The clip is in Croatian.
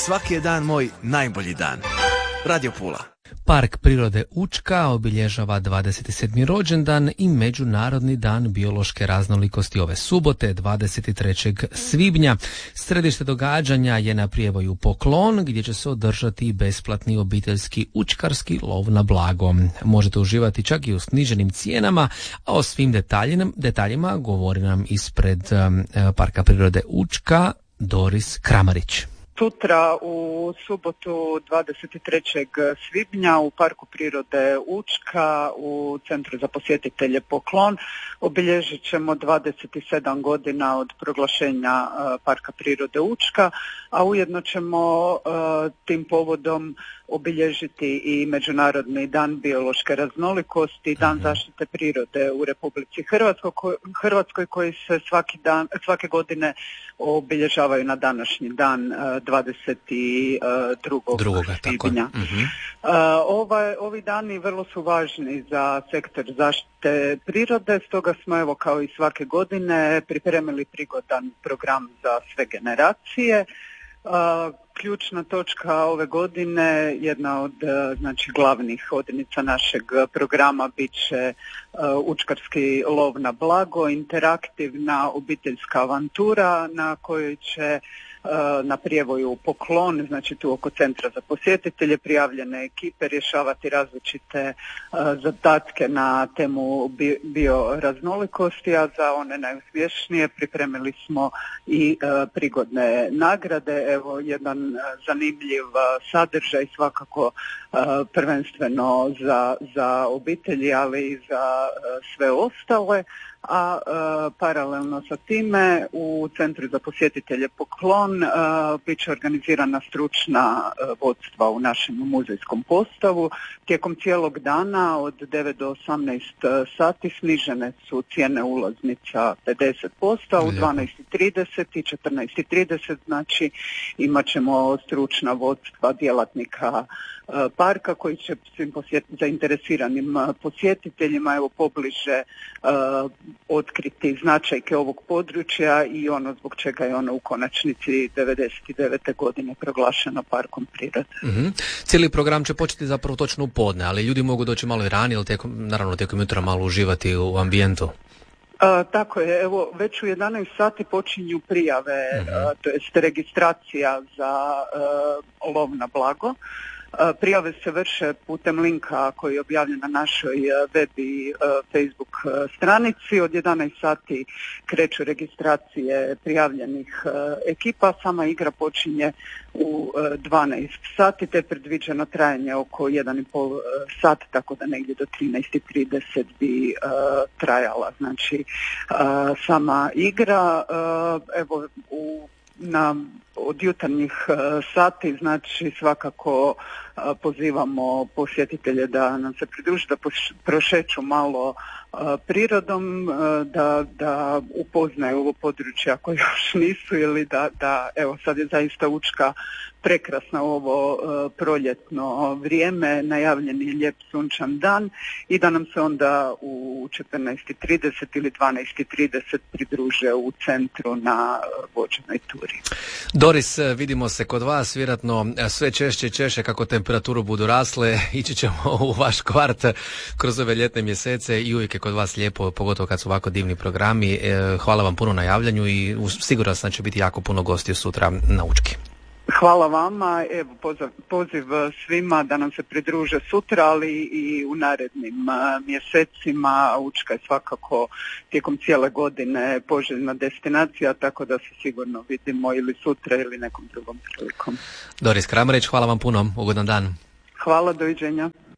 svaki je dan moj najbolji dan. Radio Pula. Park prirode Učka obilježava 27. rođendan i Međunarodni dan biološke raznolikosti ove subote, 23. svibnja. Središte događanja je na prijevoju Poklon, gdje će se održati besplatni obiteljski učkarski lov na blago. Možete uživati čak i u sniženim cijenama, a o svim detaljima govori nam ispred Parka prirode Učka Doris Kramarić. Sutra u subotu 23. svibnja u Parku prirode Učka u Centru za posjetitelje Poklon obilježit ćemo 27 godina od proglašenja Parka prirode Učka, a ujedno ćemo tim povodom obilježiti i Međunarodni dan biološke raznolikosti i Dan zaštite prirode u Republici Hrvatskoj koji se svake godine obilježavaju na današnji dan 22. svibnja. Ovi dani vrlo su važni za sektor zaštite prirode, stoga smo evo kao i svake godine pripremili prigodan program za sve generacije. Ključna točka ove godine, jedna od glavnih odrednica našeg programa bit će učkarski lov na blago, interaktivna obiteljska avantura na kojoj će na prijevoju Poklon, znači tu oko Centra za posjetitelje, prijavljene ekipe rješavati različite zadatke na temu bioraznolikosti, a za one najuspješnije pripremili smo i prigodne nagrade. Evo jedan zanimljiv sadržaj svakako prvenstveno za obitelji, ali i za sve ostale. A paralelno sa time u Centru za posjetitelje Poklon bit će organizirana stručna vodstva u našem muzejskom postavu. Tijekom cijelog dana od 9 do 18 sati snižene su cijene ulaznica 50%, a u 12:30 i 14:30 znači imat ćemo stručna vodstva djelatnika parka koji će svim zainteresiranim posjetiteljima evo pobliže otkriti značajke ovog područja i ono zbog čega je ono u konačnici 99. godine proglašeno parkom prirode. Cijeli program će početi zapravo točno u podne, ali ljudi mogu doći malo i ranije, ali tijekom jutra malo uživati u ambijentu. Tako je, evo već u 11 sati počinju prijave, to jest registracija za lov na blago. Prijave se vrše putem linka koji je objavljen na našoj web i Facebook stranici. Od 11 sati kreću registracije prijavljenih ekipa. Sama igra počinje u 12 sati, te je predviđeno trajanje oko 1,5 sata, tako da negdje do 13:30 bi trajala. Znači, sama igra, evo od jutarnjih sati, znači svakako pozivamo posjetitelje da nam se pridruže, da prošeću malo prirodom, da upoznaju ovo područje ako još nisu, ili da evo sad je zaista Učka prekrasna ovo proljetno vrijeme, najavljen je lijep sunčan dan i da nam se onda u 14:30 ili 12:30 pridruže u centru na vođenoj turi. Doris, vidimo se kod vas, vjerojatno sve češće i češće kako temperaturu budu rasle, ići ćemo u vaš kvart kroz ove ljetne mjesece i uvijek je kod vas lijepo, pogotovo kad su ovako divni programi. Hvala vam puno na javljanju i siguran sam da će biti jako puno gostiju sutra na Učki. Hvala vama, evo poziv svima da nam se pridruže sutra, ali i u narednim mjesecima. Učka je svakako tijekom cijele godine poželjna destinacija, tako da se sigurno vidimo ili sutra ili nekom drugom prilikom. Doris Kramarić, hvala vam puno, ugodan dan. Hvala, doviđenja.